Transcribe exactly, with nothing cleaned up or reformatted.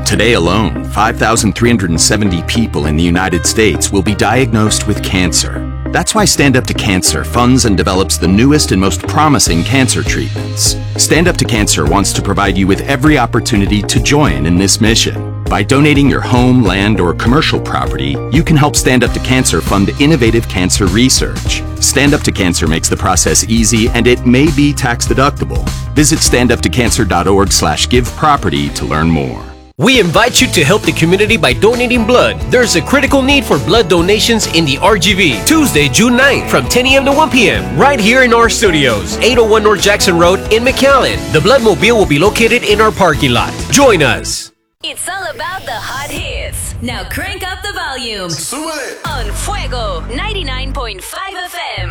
Today alone, five thousand three hundred seventy people in the United States will be diagnosed with cancer. That's why Stand Up to Cancer funds and develops the newest and most promising cancer treatments. Stand Up to Cancer wants to provide you with every opportunity to join in this mission. By donating your home, land, or commercial property, you can help Stand Up to Cancer fund innovative cancer research. Stand Up to Cancer makes the process easy, and it may be tax deductible. Visit stand up to cancer dot org slash give property to learn more. We invite you to help the community by donating blood. There's a critical need for blood donations in the R G V. Tuesday, June ninth from ten a m to one p m right here in our studios, eight oh one North Jackson Road in McAllen. The Bloodmobile will be located in our parking lot. Join us. It's all about the hot hits. Now crank up the volume. On Fuego ninety-nine point five F M.